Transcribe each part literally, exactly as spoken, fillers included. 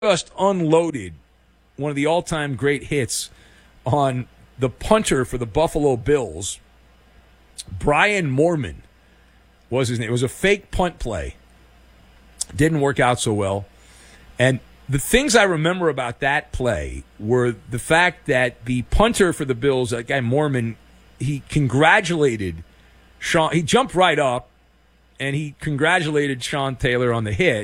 just unloaded one of the all-time great hits on the punter for the Buffalo Bills. Brian Moorman was his name. It was a fake punt play. Didn't work out so well. And the things I remember about that play were the fact that the punter for the Bills, that guy Moorman, he congratulated Sean. He jumped right up, and he congratulated Sean Taylor on the hit.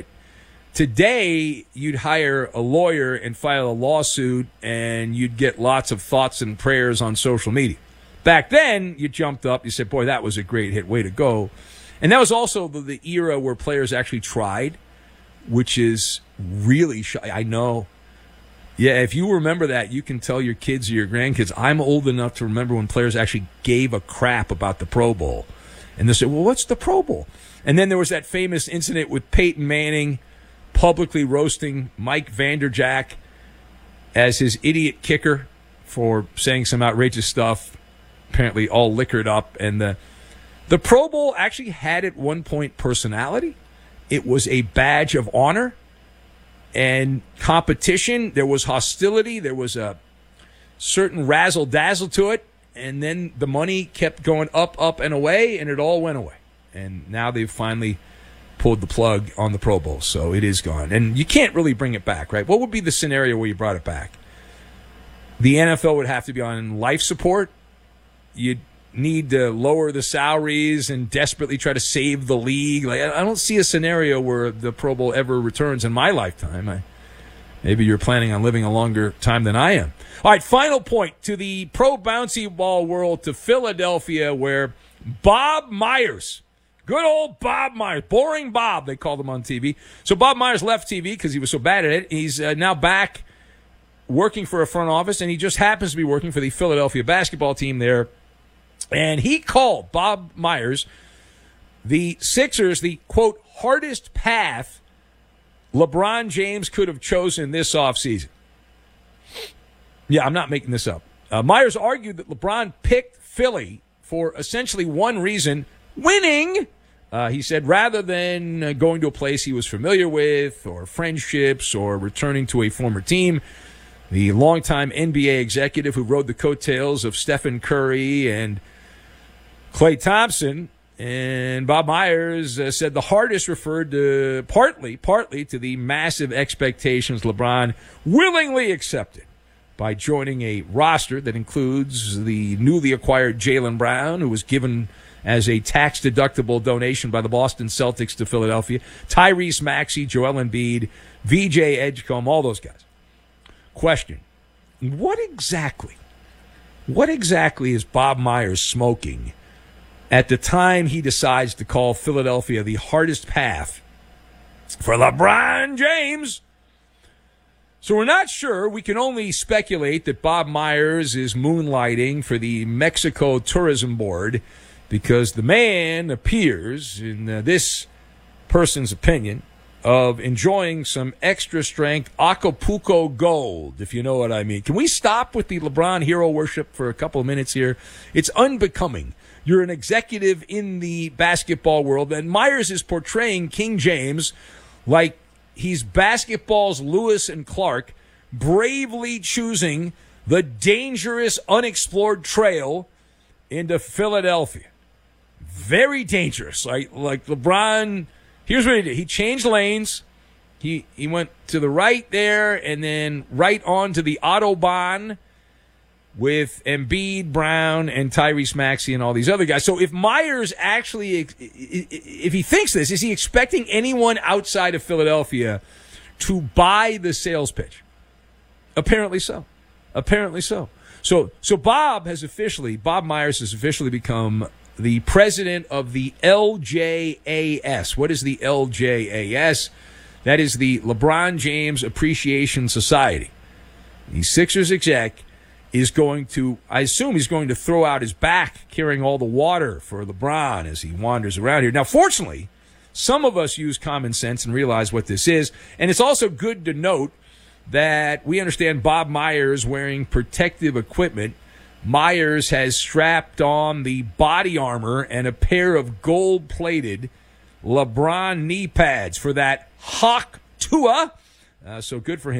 Today, you'd hire a lawyer and file a lawsuit, and you'd get lots of thoughts and prayers on social media. Back then, you jumped up, you said, boy, that was a great hit, way to go. And that was also the, the era where players actually tried, which is really shy. I know. Yeah, if you remember that, you can tell your kids or your grandkids. I'm old enough to remember when players actually gave a crap about the Pro Bowl. And they said, well, what's the Pro Bowl? And then there was that famous incident with Peyton Manning publicly roasting Mike Vanderjagt as his idiot kicker for saying some outrageous stuff, apparently all liquored up. And the the Pro Bowl actually had at one point personality. It was a badge of honor and competition. There was hostility. There was a certain razzle-dazzle to it. And then the money kept going up, up, and away, and it all went away. And now they've finally pulled the plug on the Pro Bowl, so it is gone. And you can't really bring it back, right? What would be the scenario where you brought it back? The N F L would have to be on life support. You'd need to lower the salaries and desperately try to save the league. Like, I don't see a scenario where the Pro Bowl ever returns in my lifetime. I, maybe you're planning on living a longer time than I am. All right, final point to the pro bouncy ball world, to Philadelphia, where Bob Myers, good old Bob Myers, boring Bob, they called him on T V. So Bob Myers left T V because he was so bad at it. He's uh, now back working for a front office, and he just happens to be working for the Philadelphia basketball team there. And he called, Bob Myers, the Sixers the, quote, hardest path LeBron James could have chosen this offseason. Yeah, I'm not making this up. Uh, Myers argued that LeBron picked Philly for essentially one reason, winning. Uh, he said rather than uh, going to a place he was familiar with or friendships or returning to a former team. The longtime N B A executive who rode the coattails of Stephen Curry and Klay Thompson, and Bob Myers uh, said the hardest referred to partly, partly to the massive expectations LeBron willingly accepted by joining a roster that includes the newly acquired Jaylen Brown, who was given as a tax-deductible donation by the Boston Celtics to Philadelphia, Tyrese Maxey, Joel Embiid, V J Edgecombe, all those guys. Question, what exactly, what exactly is Bob Myers smoking at the time he decides to call Philadelphia the hardest path for LeBron James? So we're not sure. We can only speculate that Bob Myers is moonlighting for the Mexico Tourism Board because the man appears, in uh, this person's opinion, of enjoying some extra strength Acapulco Gold, if you know what I mean. Can we stop with the LeBron hero worship for a couple of minutes here? It's unbecoming. You're an executive in the basketball world, and Myers is portraying King James like he's basketball's Lewis and Clark, bravely choosing the dangerous, unexplored trail into Philadelphia. Very dangerous. Like, like LeBron, here's what he did. He changed lanes. He he went to the right there and then right on to the Autobahn with Embiid, Brown, and Tyrese Maxey and all these other guys. So if Myers actually, if he thinks this, is he expecting anyone outside of Philadelphia to buy the sales pitch? Apparently so. Apparently so. So so Bob has officially, Bob Myers has officially become the president of the L J A S. What is the L J A S? That is the LeBron James Appreciation Society. The Sixers exec is going to, I assume he's going to throw out his back carrying all the water for LeBron as he wanders around here. Now, fortunately, some of us use common sense and realize what this is. And it's also good to note that we understand Bob Myers wearing protective equipment. Myers has strapped on the body armor and a pair of gold-plated LeBron knee pads for that Hawk Tua Uh, so good for him.